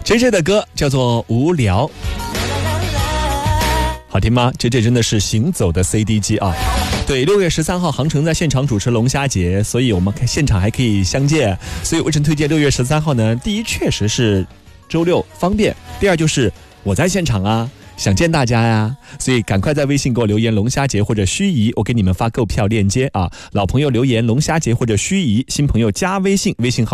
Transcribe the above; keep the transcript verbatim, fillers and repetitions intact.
J J 的歌叫做无聊，好听吗？ J J 真的是行走的 C D 机啊。对，六月十三号航程在现场主持龙虾节，所以我们现场还可以相见。所以为什么推荐六月十三号呢？第一，确实是周六方便；第二，就是我在现场啊，想见大家呀，所以赶快在微信给我留言龙虾节或者盱眙，我给你们发购票链接啊。老朋友留言龙虾节或者盱眙，新朋友加微信，微信号